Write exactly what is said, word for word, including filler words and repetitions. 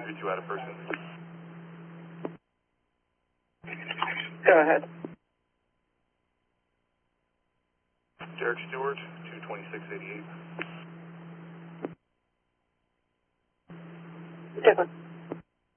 three two out of person. Go ahead. Derek Stewart, two twenty-six eighty-eight. Different.